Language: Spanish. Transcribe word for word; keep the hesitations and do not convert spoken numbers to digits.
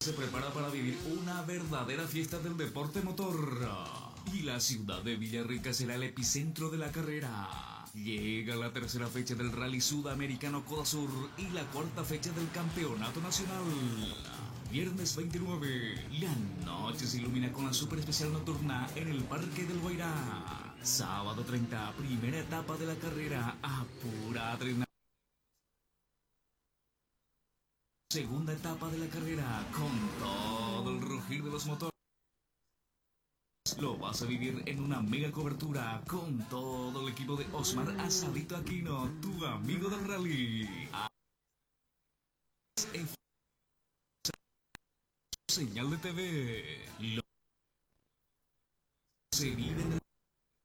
se prepara para vivir una verdadera fiesta del deporte motor. Y la ciudad de Villarrica será el epicentro de la carrera. Llega la tercera fecha del Rally Sudamericano Coda Sur y la cuarta fecha del Campeonato Nacional. Viernes veintinueve, la noche se ilumina con la super especial nocturna en el Parque del Guairá. Sábado treinta, primera etapa de la carrera a pura adrenalina. Segunda etapa de la carrera con todo el rugir de los motores. Lo vas a vivir en una mega cobertura con todo el equipo de Osmar Asadito Aquino, tu amigo del rally. Señal de T V. Lo se vive